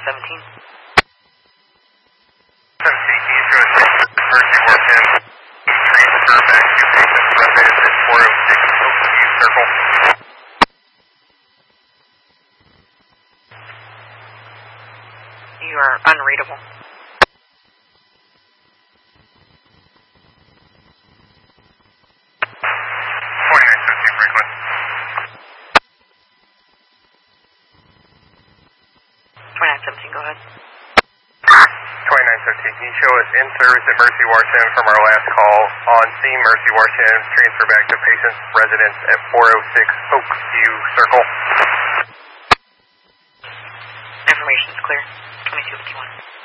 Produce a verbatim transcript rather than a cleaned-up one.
seventeen. seventeen, can you show us Mercy Washington, transfer back to patient's residence at four oh six Oakview Circle? You are unreadable. twenty-nine seventeen, Franklin. twenty-nine seventeen, go ahead. twenty-nine seventeen, can you show us in service at Mercy Washington from our last call on scene Mercy Washington, transfer back to patient's residence at four oh six Oakview Circle? Information is clear. twenty-two fifty-one.